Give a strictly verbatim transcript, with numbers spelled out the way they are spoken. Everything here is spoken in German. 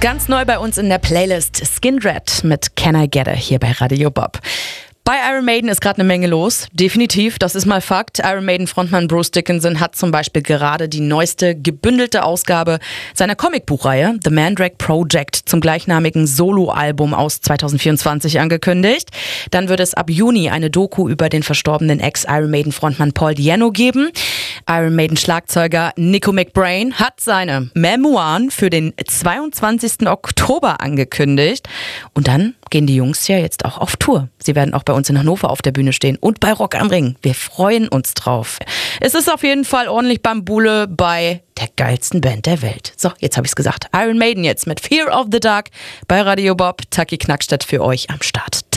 Ganz neu bei uns in der Playlist Skindred mit Can I Get It hier bei Radio Bob. Bei Iron Maiden ist gerade eine Menge los. Definitiv, das ist mal Fakt. Iron Maiden-Frontmann Bruce Dickinson hat zum Beispiel gerade die neueste gebündelte Ausgabe seiner Comicbuchreihe The Mandrake Project zum gleichnamigen Soloalbum aus zwanzig vierundzwanzig angekündigt. Dann wird es ab Juni eine Doku über den verstorbenen Ex-Iron Maiden-Frontmann Paul Di'Anno geben. Iron Maiden-Schlagzeuger Nicko McBrain hat seine Memoiren für den zweiundzwanzigsten Oktober angekündigt. Und dann gehen die Jungs ja jetzt auch auf Tour. Sie werden auch bei uns in Hannover auf der Bühne stehen und bei Rock am Ring. Wir freuen uns drauf. Es ist auf jeden Fall ordentlich Bambule bei der geilsten Band der Welt. So, jetzt habe ich es gesagt. Iron Maiden jetzt mit Fear of the Dark bei Radio Bob. Taki Knackstedt für euch am Start.